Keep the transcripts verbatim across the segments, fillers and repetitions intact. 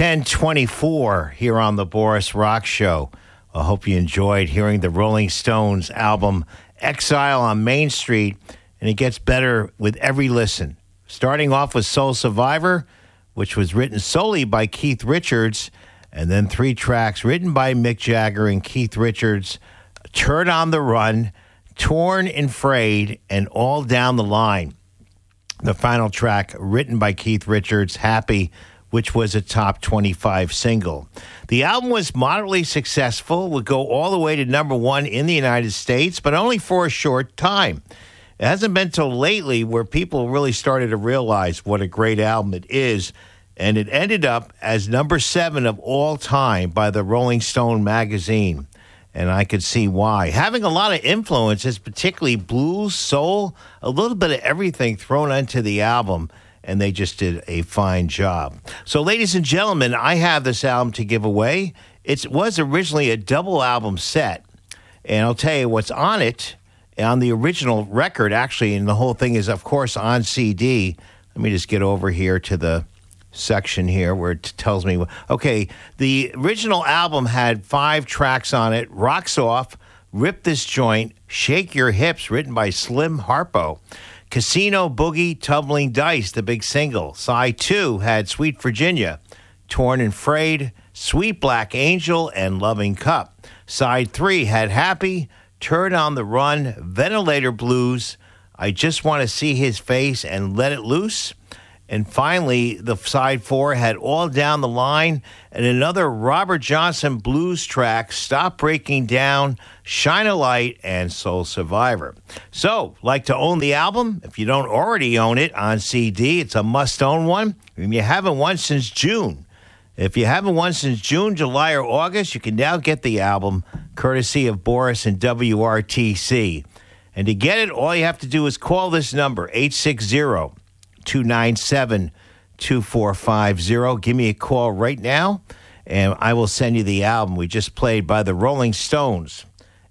ten twenty-four here on the Boris Rock Show. I hope you enjoyed hearing the Rolling Stones album Exile on Main Street, and it gets better with every listen. Starting off with Soul Survivor, which was written solely by Keith Richards, and then three tracks written by Mick Jagger and Keith Richards, Turn on the Run, Torn and Frayed, and All Down the Line. The final track written by Keith Richards, Happy, which was a top twenty-five single. The album was moderately successful, would go all the way to number one in the United States, but only for a short time. It hasn't been till lately where people really started to realize what a great album it is, and it ended up as number seven of all time by the Rolling Stone magazine, and I could see why. Having a lot of influences, particularly blues, soul, a little bit of everything thrown into the album, and they just did a fine job. So, ladies and gentlemen, I have this album to give away. It was originally a double album set, and I'll tell you what's on it, on the original record, actually, and the whole thing is, of course, on C D. Let me just get over here to the section here where it tells me. Okay, the original album had five tracks on it. Rocks Off, Rip This Joint, Shake Your Hips, written by Slim Harpo. Casino Boogie, Tumbling Dice, the big single. Side two had Sweet Virginia, Torn and Frayed, Sweet Black Angel, and Loving Cup. Side three had Happy, Turn on the Run, Ventilator Blues, I Just Want to See His Face, and Let It Loose. And finally, the side four had All Down the Line and another Robert Johnson blues track, Stop Breaking Down, Shine a Light, and Soul Survivor. So, like to own the album? If you don't already own it on C D, it's a must-own one. And you haven't one since June. If you haven't one since June, July, or August, you can now get the album, courtesy of Boris and W R T C. And to get it, all you have to do is call this number, eight six zero, two nine seven, two four five zero. Give me a call right now, and I will send you the album we just played by the Rolling Stones,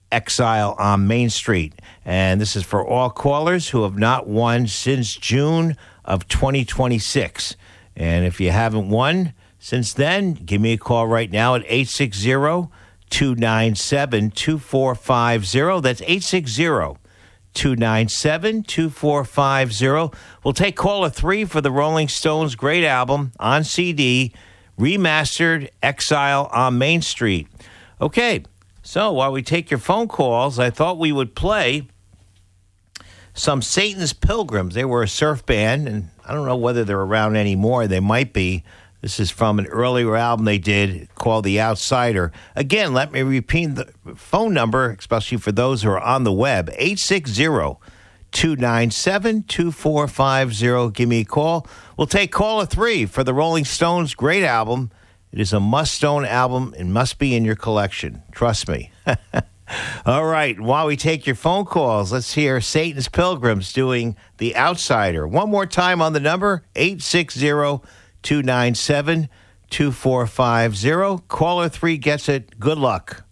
Exile on Main Street. And this is for all callers who have not won since June of twenty twenty-six. And if you haven't won since then, give me a call right now at eight six zero, two nine seven, two four five zero. That's eight six zero, two nine seven, two four five zero. We'll take caller three for the Rolling Stones' great album on C D, remastered, Exile on Main Street. Okay, so while we take your phone calls, I thought we would play some Satan's Pilgrims. They were a surf band, and I don't know whether they're around anymore. They might be. This is from an earlier album they did called The Outsider. Again, let me repeat the phone number, especially for those who are on the web, eight six zero, two nine seven, two four five zero. Give me a call. We'll take caller three for the Rolling Stones' great album. It is a must-own album and must be in your collection. Trust me. All right, while we take your phone calls, let's hear Satan's Pilgrims doing The Outsider. One more time on the number, eight six zero, two nine seven, two four five zero. Caller three gets it. Good luck.